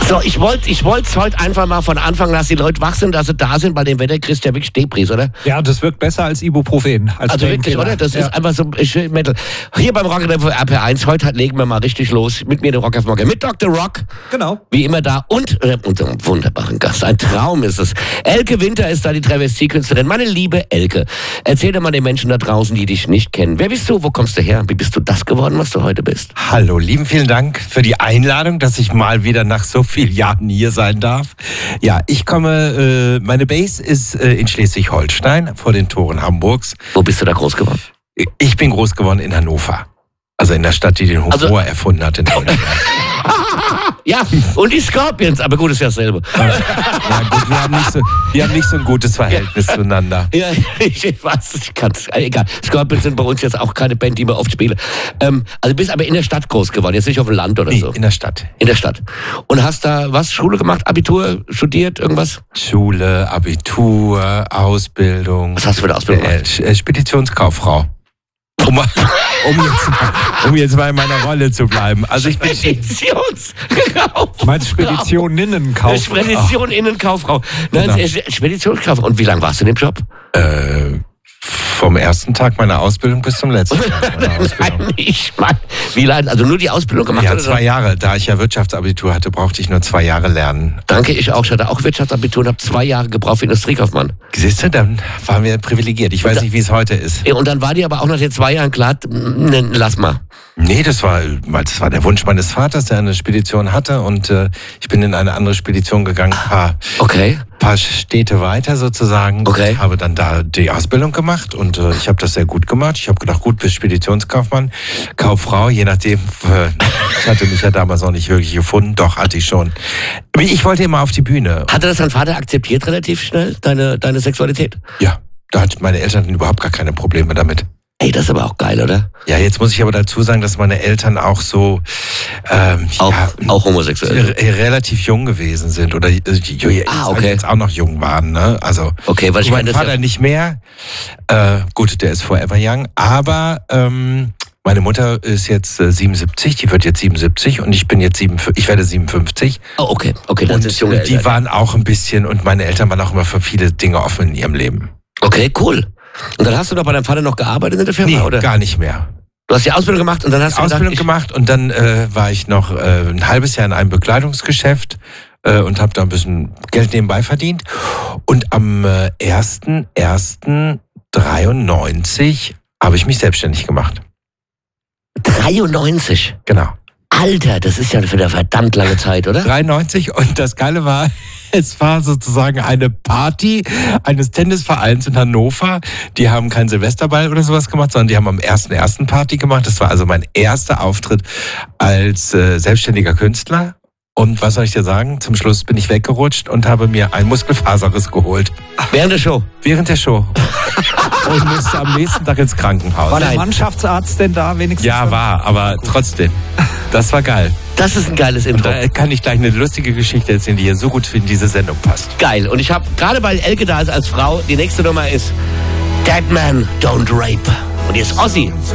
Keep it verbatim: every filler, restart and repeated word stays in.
So, ich wollte ich wollte es heute einfach mal von Anfang an, dass die Leute wach sind, dass sie da sind. Bei dem Wetter kriegst du ja wirklich Stehpries, oder? Ja, das wirkt besser als Ibuprofen. Als also wirklich, oder? Das ja. ist einfach so schön Metal. Hier beim Rock R P eins, heute legen wir mal richtig los. Mit mir, der Rock auf Morgen. Mit Doktor Rock. Genau. Wie immer da. Und äh, unserem wunderbaren Gast. Ein Traum ist es. Elke Winter ist da, die Travestiekünstlerin. Meine liebe Elke, erzähl doch mal den Menschen da draußen, die dich nicht kennen. Wer bist du? Wo kommst du her? Wie bist du das geworden, was du heute bist? Hallo, lieben vielen Dank für die Einladung, dass ich mal wieder nach so vielen Jahren hier sein darf. Ja, ich komme, äh, meine Base ist äh, in Schleswig-Holstein, vor den Toren Hamburgs. Wo bist du da groß geworden? Ich bin groß geworden in Hannover. Also in der Stadt, die den Humor also, erfunden hat in Deutschland. Ja, und die Scorpions, aber gut, ist ja dasselbe. Ja, gut, wir haben nicht so, wir haben nicht so ein gutes Verhältnis ja. zueinander. Ja, ich weiß, ich kann es, egal. Scorpions sind bei uns jetzt auch keine Band, die wir oft spielen. Ähm, also bist aber in der Stadt groß geworden, jetzt nicht auf dem Land oder nee, so? in der Stadt. In der Stadt. Und hast da was, Schule gemacht, Abitur, studiert, irgendwas? Schule, Abitur, Ausbildung. Was hast du für eine Ausbildung gemacht? Äh, Speditionskauffrau. Um, um, jetzt, um jetzt mal in meiner Rolle zu bleiben. Also ich bin Speditionskauffrau. Meinst Speditioninnenkaufrau? Speditioninnenkauffrau. Genau. Speditionskauffrau. Und wie lange warst du in dem Job? Äh, vom ersten Tag meiner Ausbildung bis zum letzten Tag meiner Ausbildung. Nein, ich meine, wie lange? Also nur die Ausbildung gemacht? Ja, zwei Jahre. Da ich ja Wirtschaftsabitur hatte, brauchte ich nur zwei Jahre lernen. Danke, ich auch. Ich hatte auch Wirtschaftsabitur und habe zwei Jahre gebraucht für Industriekaufmann. Siehst du, dann waren wir privilegiert. Ich weiß da, nicht, wie es heute ist. Ja, und dann war dir aber auch nach den zwei Jahren klar, lass mal. Nee, das war, das war der Wunsch meines Vaters, der eine Spedition hatte. Und äh, ich bin in eine andere Spedition gegangen, ein paar, okay. paar Städte weiter sozusagen. Okay. Ich habe dann da die Ausbildung gemacht und äh, ich habe das sehr gut gemacht. Ich habe gedacht, gut, bist Speditionskaufmann, Kauffrau, je nachdem. Äh, ich hatte mich ja damals auch nicht wirklich gefunden. Doch, hatte ich schon. Ich wollte immer auf die Bühne. Hatte das dein Vater akzeptiert relativ schnell, deine, deine Sexualität? Ja, da hatten meine Eltern überhaupt gar keine Probleme damit. Ey, das ist aber auch geil, oder? Ja, jetzt muss ich aber dazu sagen, dass meine Eltern auch so ähm, auch, ja, auch homosexuell relativ jung gewesen sind oder äh, ah, okay. jetzt auch noch jung waren, ne? Also okay, weil ich mein meine, Vater ja nicht mehr. Äh, gut, der ist forever young, aber ähm, meine Mutter ist jetzt äh, siebenundsiebzig, die wird jetzt siebenundsiebzig und ich bin jetzt siebenundfünfzig, ich werde siebenundfünfzig. Oh, okay, okay, dann sind junge die Eltern. waren auch ein bisschen und meine Eltern waren auch immer für viele Dinge offen in ihrem Leben. Okay, cool. Und dann hast du doch bei deinem Vater noch gearbeitet in der Firma, nee, oder? Gar nicht mehr. Du hast die Ausbildung gemacht und dann hast die du Ausbildung gedacht, gemacht und dann äh, war ich noch äh, ein halbes Jahr in einem Bekleidungsgeschäft äh, und habe da ein bisschen Geld nebenbei verdient. Und am äh, ersten ersten dreiundneunzig habe ich mich selbstständig gemacht. dreiundneunzig? Genau. Alter, das ist ja für eine verdammt lange Zeit, oder? dreiundneunzig und das Geile war, es war sozusagen eine Party eines Tennisvereins in Hannover. Die haben keinen Silvesterball oder sowas gemacht, sondern die haben am ersten ersten Party gemacht. Das war also mein erster Auftritt als äh, selbstständiger Künstler. Und was soll ich dir sagen? Zum Schluss bin ich weggerutscht und habe mir einen Muskelfaserriss geholt. Während der Show? Während der Show. Und musste am nächsten Tag ins Krankenhaus. War der Mannschaftsarzt denn da wenigstens? Ja, war, aber trotzdem. Das war geil. Das ist ein geiles Intro. Und da kann ich gleich eine lustige Geschichte erzählen, die hier so gut in diese Sendung passt. Geil. Und ich habe, gerade weil Elke da ist als Frau, die nächste Nummer ist Dead Man Don't Rape. Und hier ist Ozzy.